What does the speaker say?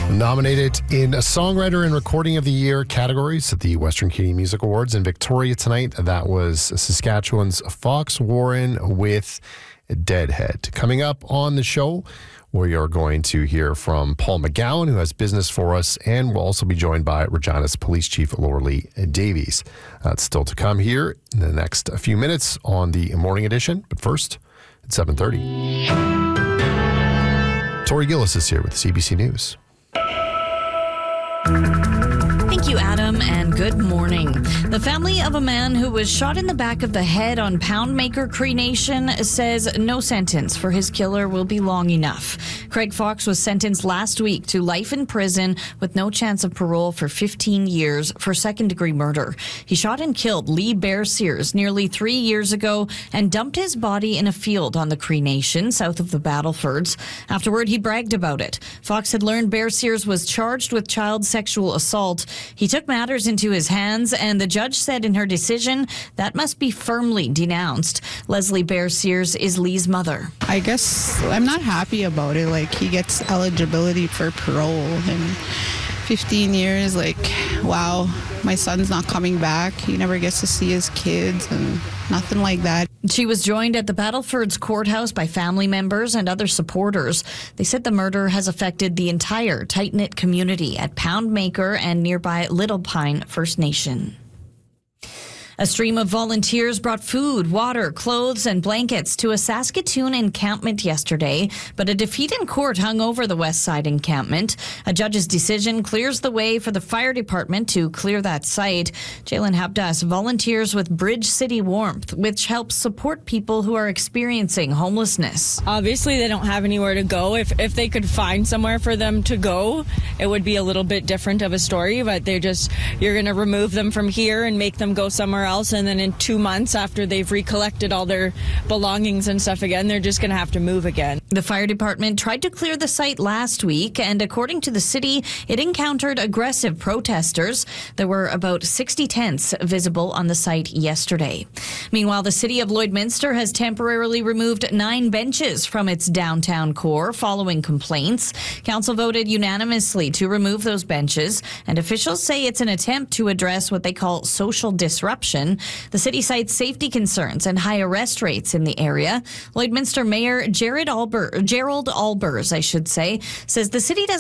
Nominated in a Songwriter and Recording of the Year categories at the Western Canadian Music Awards in Victoria tonight. That was Saskatchewan's Fox Warren with Deadhead. Coming up on the show, we are going to hear from Paul McGowan, who has business for us, and we'll also be joined by Regina's Police Chief Lorelei Davies. That's still to come here in the next few minutes on the morning edition. But first, at 7:30. Tori Gillis is here with CBC News. Thank you, Adam, and good morning. The family of a man who was shot in the back of the head on Poundmaker Cree Nation says no sentence for his killer will be long enough. Craig Fox was sentenced last week to life in prison with no chance of parole for 15 years for second-degree murder. He shot and killed Lee Bear Sears nearly 3 years ago and dumped his body in a field on the Cree Nation south of the Battlefords. Afterward, he bragged about it. Fox had learned Bear Sears was charged with child sexual assault. He took matters into his hands, and the judge said in her decision that must be firmly denounced. Leslie Bear Sears is Lee's mother. I guess I'm not happy about it. Like, he gets eligibility for parole, and 15 years, like, wow, my son's not coming back. He never gets to see his kids and nothing like that. She was joined at the Battlefords courthouse by family members and other supporters. They said the murder has affected the entire tight-knit community at Poundmaker and nearby Little Pine First Nation. A stream of volunteers brought food, water, clothes, and blankets to a Saskatoon encampment yesterday, but a defeat in court hung over the West Side encampment. A judge's decision clears the way for the fire department to clear that site. Jalen Habdas volunteers with Bridge City Warmth, which helps support people who are experiencing homelessness. Obviously, they don't have anywhere to go. If they could find somewhere for them to go, it would be a little bit different of a story, but you're going to remove them from here and make them go somewhere else, and then in 2 months after they've recollected all their belongings and stuff again, they're just going to have to move again. The fire department tried to clear the site last week, and according to the city, it encountered aggressive protesters. There were about 60 tents visible on the site yesterday. Meanwhile, the city of Lloydminster has temporarily removed 9 benches from its downtown core following complaints. Council voted unanimously to remove those benches, and officials say it's an attempt to address what they call social disruption. The city cites safety concerns and high arrest rates in the area. Lloydminster Mayor Gerald Albers, says the city does